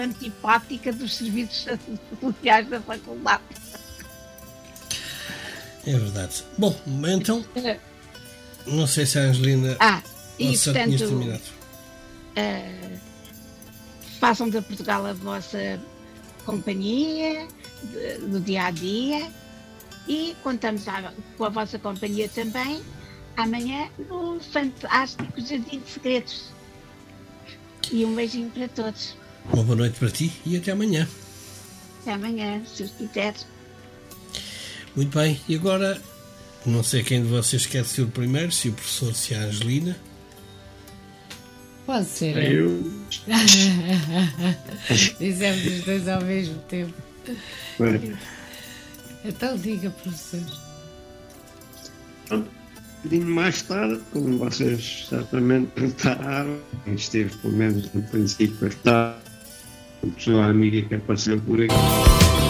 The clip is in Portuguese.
antipática dos serviços sociais da faculdade. É verdade. Bom, então, não sei se a Angelina e já tinha terminado. Façam de Portugal a vossa companhia do dia a dia e contamos com a vossa companhia também amanhã no fantástico Jardim de Segredos. E um beijinho para todos. Uma boa noite para ti e até amanhã. Até amanhã, se os quiseres. Muito bem, e agora não sei quem de vocês quer ser o primeiro, se o professor, se a Angelina. Pode ser eu. Dizemos os dois ao mesmo tempo. Bem. Então diga, professor. Um bocadinho mais tarde, como vocês certamente prepararam, esteve pelo menos no princípio a estar, a pessoa amiga que apareceu por aqui.